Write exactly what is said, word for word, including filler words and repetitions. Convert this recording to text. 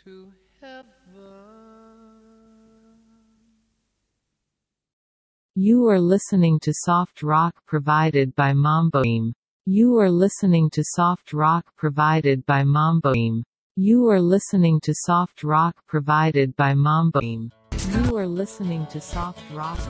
to heaven. You are listening to soft rock provided by Mamboim. You are listening to soft rock provided by Mamboim. You are listening to soft rock provided by Mamboim. You are listening to soft rock